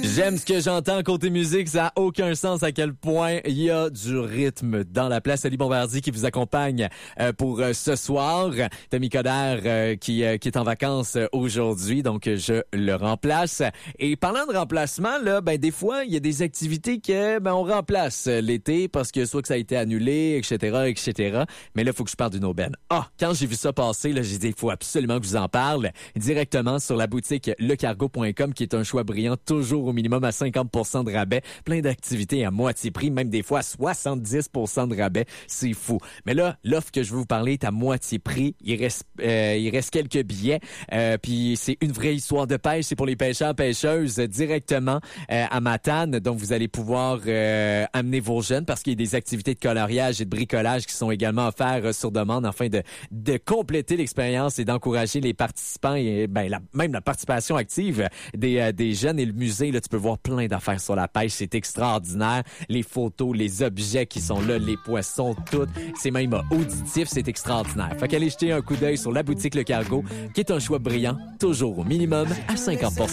J'aime ce que j'entends côté musique, ça n'a aucun sens à quel point il y a du rythme dans la place. Ali Bombardier qui vous accompagne pour ce soir. Tommy Coderre qui est en vacances aujourd'hui, donc je le remplace. Et parlant de remplacement, là, des fois, il y a des activités que on remplace l'été parce que soit que ça a été annulé, etc. Mais là, il faut que je parle d'une aubaine. Quand j'ai vu ça passer, là, j'ai dit, il faut absolument que je vous en parle directement sur la boutique lecargo.com qui est un choix brillant, toujours au minimum à 50% de rabais, plein d'activités à moitié prix, même des fois à 70% de rabais, c'est fou. Mais là, l'offre que je veux vous parler est à moitié prix, il reste quelques billets, puis c'est une vraie histoire de pêche, c'est pour les pêcheurs, pêcheuses, directement à Matane, donc vous allez pouvoir amener vos jeunes parce qu'il y a des activités de coloriage et de bricolage qui sont également offertes sur demande afin de compléter l'expérience et d'encourager les participants et même la participation active des jeunes. Et le musée, là, tu peux voir plein d'affaires sur la pêche. C'est extraordinaire. Les photos, les objets qui sont là, les poissons, tout. C'est même auditif. C'est extraordinaire. Fait qu'allez jeter un coup d'œil sur la boutique Le Cargo, qui est un choix brillant, toujours au minimum à 50%.